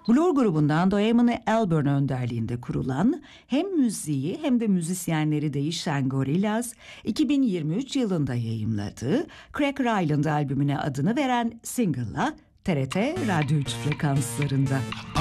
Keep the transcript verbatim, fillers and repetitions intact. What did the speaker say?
Blur grubundan Damon Albarn önderliğinde kurulan, hem müziği hem de müzisyenleri değişen Gorillaz, iki bin yirmi üç yılında yayımladığı Cracker Island albümüne adını veren single'la T R T Radyo üç frekanslarında.